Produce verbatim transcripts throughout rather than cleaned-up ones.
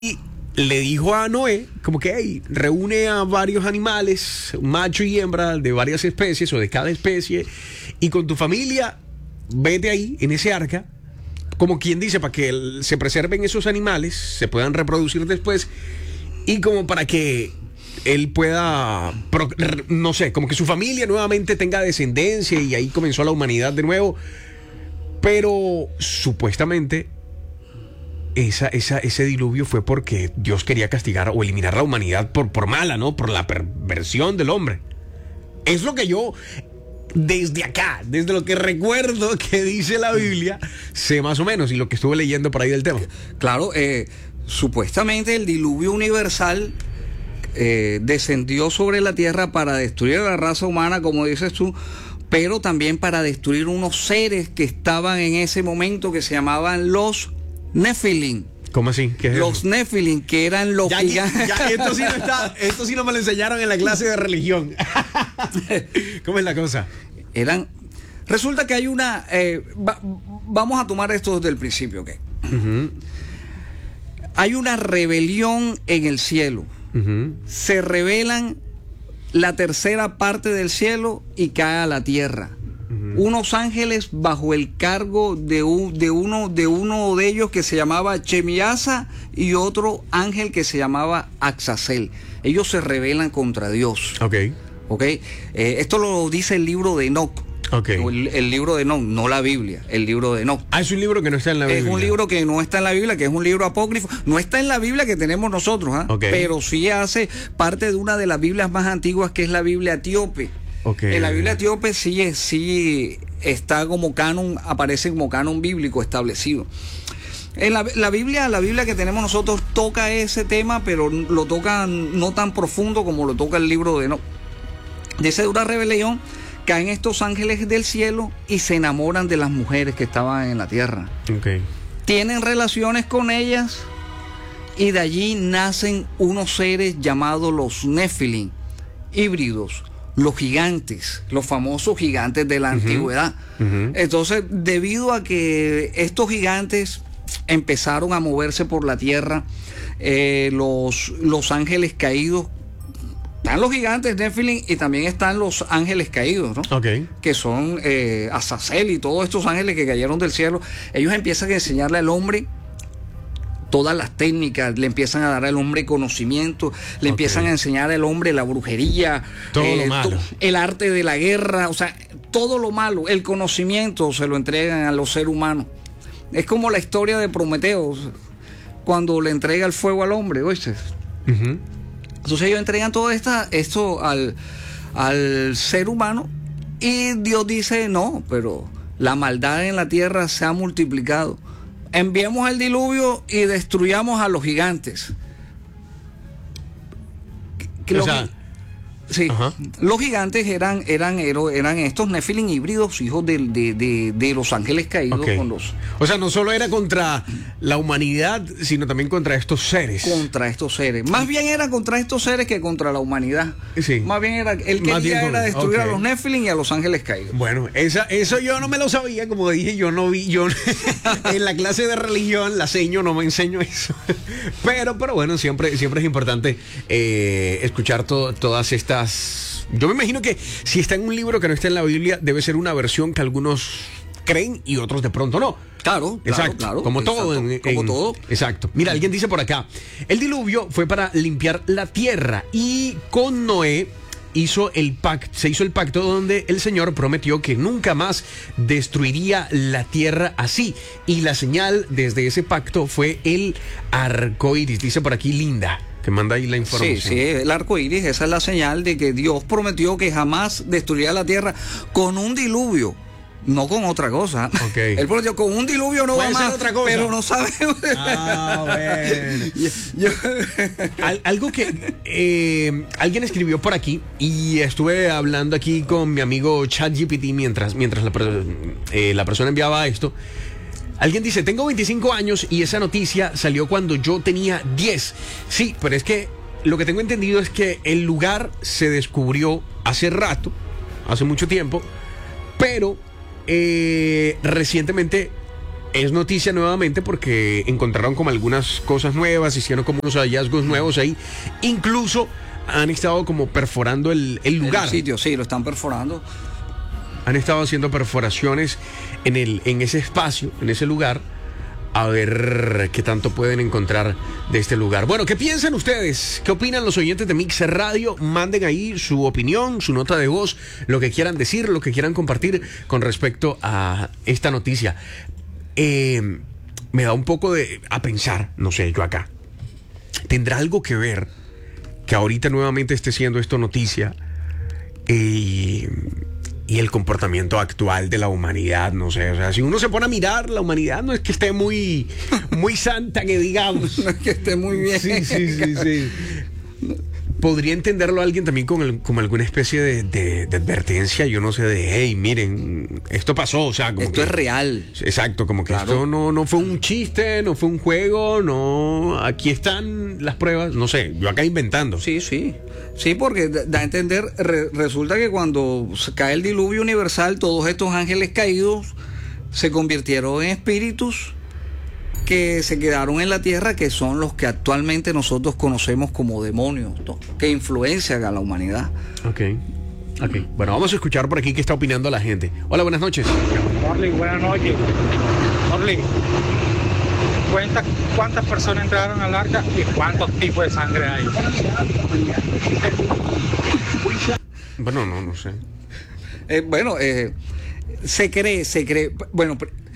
Y le dijo a Noé, como que, hey, reúne a varios animales, macho y hembra de varias especies o de cada especie, y con tu familia vete ahí, en ese arca, como quien dice, para que el, se preserven esos animales, se puedan reproducir después, y como para que él pueda, pro, no sé, como que su familia nuevamente tenga descendencia, y ahí comenzó la humanidad de nuevo. Pero supuestamente Esa, esa, ese diluvio fue porque Dios quería castigar o eliminar la humanidad por, por mala, ¿no? Por la perversión del hombre. Es lo que yo, desde acá, desde lo que recuerdo que dice la Biblia, sé más o menos, y lo que estuve leyendo por ahí del tema. Claro, eh, supuestamente el diluvio universal eh, descendió sobre la tierra para destruir a la raza humana, como dices tú, pero también para destruir unos seres que estaban en ese momento que se llamaban los Nefilim. ¿Cómo así? ¿Qué es los eso? Nefilim, que eran los ya, gigantes. Ya, esto, sí no está, esto sí no me lo enseñaron en la clase de religión. ¿Cómo es la cosa? Eran. Resulta que hay una. Eh, va, vamos a tomar esto desde el principio, ¿ok? Uh-huh. Hay una rebelión en el cielo. Uh-huh. Se rebelan la tercera parte del cielo y cae a la tierra. Unos ángeles bajo el cargo de, un, de, uno, de uno de ellos que se llamaba Chemiasa y otro ángel que se llamaba Azazel. Ellos se rebelan contra Dios. Ok. Okay. Eh, esto lo dice el libro de Enoch. Okay. El, el libro de Enoch, no la Biblia, el libro de Enoch. Ah, es un libro que no está en la Biblia. Es un libro que no está en la Biblia, que es un libro apócrifo. No está en la Biblia que tenemos nosotros, ¿eh? Okay. Pero sí hace parte de una de las Biblias más antiguas, que es la Biblia etíope. Okay. En la Biblia etíope sí, sí está como canon, aparece como canon bíblico establecido. En la, la Biblia, la Biblia que tenemos nosotros toca ese tema, pero lo toca no tan profundo como lo toca el libro de Enoch. Dice, de una rebelión caen estos ángeles del cielo y se enamoran de las mujeres que estaban en la tierra. Okay. Tienen relaciones con ellas y de allí nacen unos seres llamados los Nefilim, híbridos. Los gigantes, los famosos gigantes de la uh-huh. antigüedad. Uh-huh. Entonces, debido a que estos gigantes empezaron a moverse por la tierra, eh, los, los ángeles caídos, están los gigantes Nefilim y también están los ángeles caídos, ¿no? Okay. Que son eh, Azazel y todos estos ángeles que cayeron del cielo. Ellos empiezan a enseñarle al hombre todas las técnicas, le empiezan a dar al hombre conocimiento, le okay. empiezan a enseñar al hombre la brujería, todo eh, lo malo. To, el arte de la guerra, o sea, todo lo malo, el conocimiento se lo entregan a los seres humanos. Es como la historia de Prometeo, cuando le entrega el fuego al hombre, ¿oíste? Uh-huh. Entonces ellos entregan todo esta, esto al, al ser humano y Dios dice, no, pero la maldad en la tierra se ha multiplicado. Enviemos el diluvio y destruyamos a los gigantes. Que los, o sea, sí, uh-huh. los gigantes eran, eran, eran estos Nefilim híbridos, hijos de, de, de, de los ángeles caídos. Okay. Con los... O sea, no solo era contra la humanidad, sino también contra estos seres. Contra estos seres. Más bien era contra estos seres que contra la humanidad. Sí. Más bien era, él quería era destruir okay. a los Nefilim y a los ángeles caídos. Bueno, esa, eso yo no me lo sabía, como dije, yo no vi, yo en la clase de religión, la seño, no me enseño eso. Pero, pero bueno, siempre, siempre es importante eh, escuchar to, todas estas. Yo me imagino que si está en un libro que no está en la Biblia, debe ser una versión que algunos creen y otros de pronto no. Claro, exacto, claro, claro. Como exacto, todo. En, como en, todo. Exacto. Mira, alguien dice por acá, el diluvio fue para limpiar la tierra y con Noé hizo el pacto, se hizo el pacto donde el Señor prometió que nunca más destruiría la tierra así. Y la señal desde ese pacto fue el arco iris. Dice por aquí Linda, que manda ahí la información. Sí, sí, el arco iris, esa es la señal de que Dios prometió que jamás destruiría la tierra con un diluvio. No con otra cosa. Okay. Él prometió con un diluvio no va más, otra cosa, pero no sabemos. Ah, bueno. Yo, Al, algo que eh, alguien escribió por aquí y estuve hablando aquí con mi amigo ChatGPT mientras, mientras la, eh, la persona enviaba esto. Alguien dice, tengo veinticinco años y esa noticia salió cuando yo tenía diez. Sí, pero es que lo que tengo entendido es que el lugar se descubrió hace rato, hace mucho tiempo, pero eh, recientemente es noticia nuevamente porque encontraron como algunas cosas nuevas, hicieron como unos hallazgos nuevos ahí. Incluso han estado como perforando el, el lugar. El sitio, sí, lo están perforando. Han estado haciendo perforaciones en, el, en ese espacio, en ese lugar, a ver qué tanto pueden encontrar de este lugar. Bueno, ¿qué piensan ustedes? ¿Qué opinan los oyentes de Mixer Radio? Manden ahí su opinión, su nota de voz, lo que quieran decir, lo que quieran compartir con respecto a esta noticia. Eh, me da un poco de a pensar, no sé, yo acá. ¿Tendrá algo que ver que ahorita nuevamente esté siendo esto noticia? Eh, y el comportamiento actual de la humanidad, no sé, o sea, si uno se pone a mirar, la humanidad no es que esté muy, muy santa, que digamos. No es que esté muy bien. Sí, sí, sí, sí. Podría entenderlo alguien también con el, como alguna especie de, de, de advertencia, yo no sé, de, hey, miren, esto pasó, o sea, como esto que, es real. Exacto, como que claro. Esto no, no fue un chiste, no fue un juego, no, aquí están las pruebas, no sé, yo acá inventando. Sí, sí, sí, porque da a entender, re, resulta que cuando cae el diluvio universal, todos estos ángeles caídos se convirtieron en espíritus que se quedaron en la tierra, que son los que actualmente nosotros conocemos como demonios, ¿no? Que influencian a la humanidad. Ok, ok. Bueno, vamos a escuchar por aquí qué está opinando la gente. Hola, buenas noches. Orly, buenas noches. Orly, cuenta cuántas personas entraron al arca y cuántos tipos de sangre hay. Bueno, no, no sé. Eh, bueno, eh, se cree, se cree, bueno...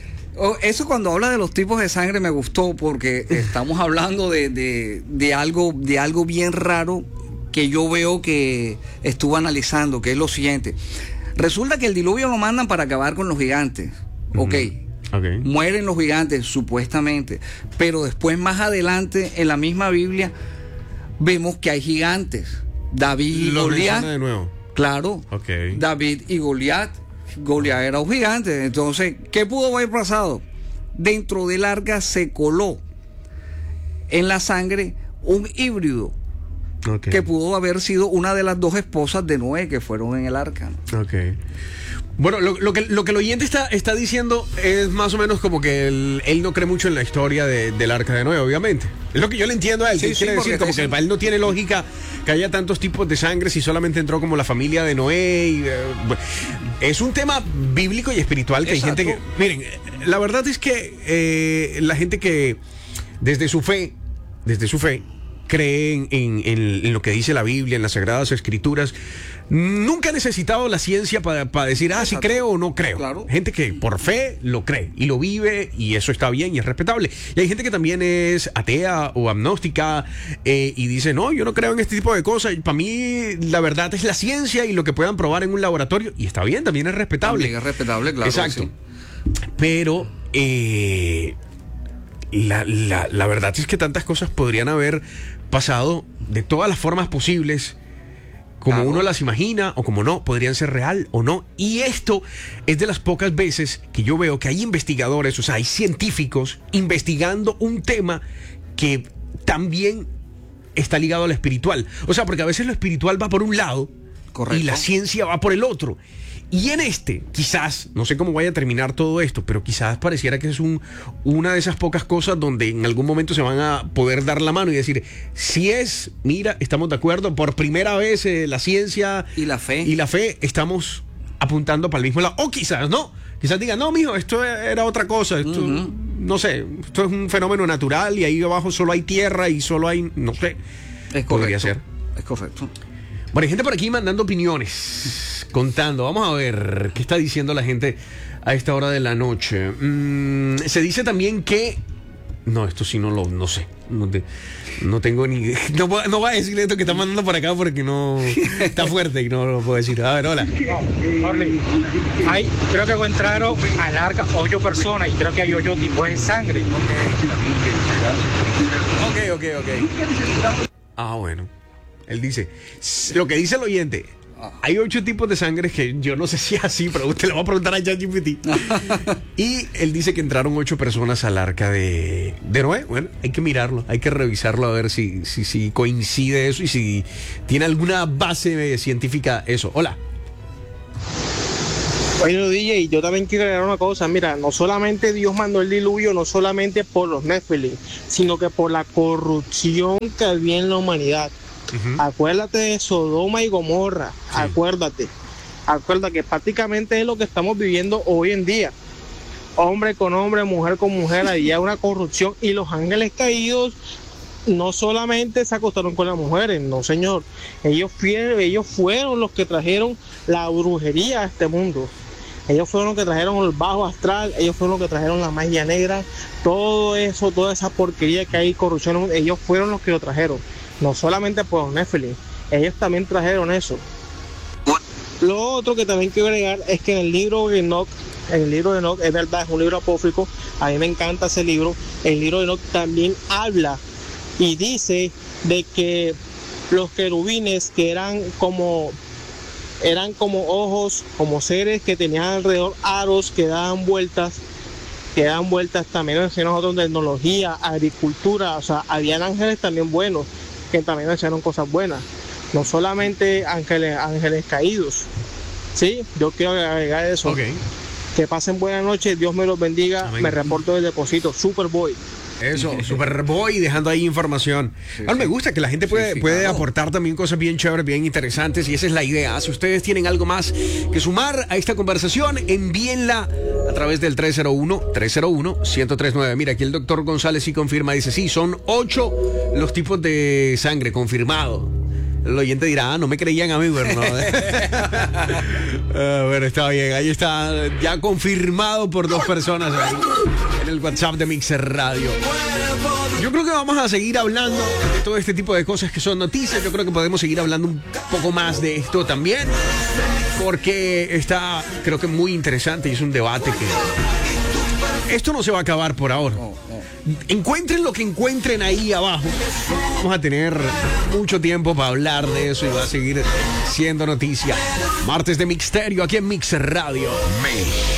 Eso cuando habla de los tipos de sangre me gustó porque estamos hablando de, de, de algo de algo bien raro que yo veo que estuve analizando, que es lo siguiente. Resulta que el diluvio lo mandan para acabar con los gigantes. Uh-huh. Ok. Okay. Mueren los gigantes, supuestamente. Pero después, más adelante, en la misma Biblia, vemos que hay gigantes. David y Goliat. De nuevo. Claro. Okay. David y Goliat. Goliat era un gigante. Entonces, ¿qué pudo haber pasado? Dentro del arca se coló en la sangre un híbrido, okay, que pudo haber sido una de las dos esposas de Noé que fueron en el arca. Ok. Bueno, lo, lo, que, lo que el oyente está, está diciendo es más o menos como que él, él no cree mucho en la historia de, del arca de Noé, obviamente. Es lo que yo le entiendo a él. Sí, sí, quiere decir como que para él no tiene lógica que haya tantos tipos de sangre si solamente entró como la familia de Noé. Y, eh, es un tema bíblico y espiritual que Exacto. hay gente que... Miren, la verdad es que eh, la gente que desde su fe, desde su fe, creen en, en, en lo que dice la Biblia, en las Sagradas Escrituras, nunca ha necesitado la ciencia para, para decir, ah, si sí creo o no creo. Claro. Gente que por fe lo cree y lo vive y eso está bien y es respetable. Y hay gente que también es atea o agnóstica eh, y dice, no, yo no creo en este tipo de cosas. Para mí la verdad es la ciencia y lo que puedan probar en un laboratorio. Y está bien, también es respetable. También es respetable, claro. Exacto. Sí. Pero... Eh, la, la, la verdad es que tantas cosas podrían haber pasado de todas las formas posibles, como claro. uno las imagina o como no, podrían ser real o no. Y esto es de las pocas veces que yo veo que hay investigadores, o sea, hay científicos investigando un tema que también está ligado a lo espiritual. O sea, porque a veces lo espiritual va por un lado, correcto, y la ciencia va por el otro. Y en este, quizás, no sé cómo vaya a terminar todo esto, pero quizás pareciera que es un, una de esas pocas cosas donde en algún momento se van a poder dar la mano y decir, si es, mira, estamos de acuerdo, por primera vez eh, la ciencia y la fe y la fe estamos apuntando para el mismo lado. O quizás no, quizás digan, no, mijo, esto era otra cosa, esto, uh-huh. no sé, esto es un fenómeno natural y ahí abajo solo hay tierra y solo hay, no sé, es podría ser. Es correcto. Bueno, hay gente por aquí mandando opiniones, contando. Vamos a ver qué está diciendo la gente a esta hora de la noche. Mm, se dice también que... No, esto sí no lo... No sé. No, te, no tengo ni... No, no voy a decirle esto que está mandando por acá porque no... Está fuerte y no lo puedo decir. A ver, hola. No, Orly, hay, creo que entraron al arca ocho personas y creo que hay ocho tipos de sangre. Ok, ok, ok. Ah, bueno. Él dice, lo que dice el oyente, hay ocho tipos de sangre que yo no sé si es así, pero usted le va a preguntar a ChatGPT. Y él dice que entraron ocho personas al arca de, de Noé. Bueno, hay que mirarlo, hay que revisarlo a ver si, si, si coincide eso y si tiene alguna base científica eso. Hola. Bueno, D J, yo también quiero agregar una cosa. Mira, no solamente Dios mandó el diluvio, no solamente por los Nephilim, sino que por la corrupción que había en la humanidad. Uh-huh. Acuérdate de Sodoma y Gomorra, sí. acuérdate. Acuérdate que prácticamente es lo que estamos viviendo hoy en día. Hombre con hombre, mujer con mujer, ahí hay una corrupción. Y los ángeles caídos no solamente se acostaron con las mujeres, no señor. Ellos, fueron, ellos fueron los que trajeron la brujería a este mundo. Ellos fueron los que trajeron el bajo astral, ellos fueron los que trajeron la magia negra, todo eso, toda esa porquería que hay, corrupción, ellos fueron los que lo trajeron. No solamente por los Nephilim, ellos también trajeron eso. Lo otro que también quiero agregar es que en el libro de Enoch, en el libro de Enoch, es verdad, es un libro apócrifo, a mí me encanta ese libro, el libro de Enoch también habla y dice de que los querubines que eran como, eran como ojos, como seres que tenían alrededor aros que daban vueltas, que daban vueltas también en nosotros tecnología, agricultura, o sea, habían ángeles también buenos, que también hicieron cosas buenas. No solamente ángeles, ángeles caídos. Sí, yo quiero agregar eso. Okay. Que pasen buenas noches, Dios me los bendiga. Amén. Me reporto del depósito, Superboy. Eso, Superboy, dejando ahí información. Sí, Ahora sí. me gusta que la gente puede, sí, sí, puede claro. aportar también cosas bien chéveres, bien interesantes, y esa es la idea. Si ustedes tienen algo más que sumar a esta conversación, envíenla a través del tres cero uno, tres cero uno, uno cero tres nueve. Mira, aquí el doctor González sí confirma, dice, sí, son ocho los tipos de sangre confirmado. El oyente dirá, ah, no me creían a mí, pero no. uh, bueno, está bien, ahí está, ya confirmado por dos personas ahí, en el WhatsApp de Mixer Radio. Yo creo que vamos a seguir hablando de todo este tipo de cosas que son noticias. Yo creo que podemos seguir hablando un poco más de esto también, porque está, creo que muy interesante y es un debate que esto no se va a acabar por ahora. Encuentren lo que encuentren ahí abajo. Vamos a tener mucho tiempo para hablar de eso y va a seguir siendo noticia. Martes de Mixterio aquí en Mixer Radio.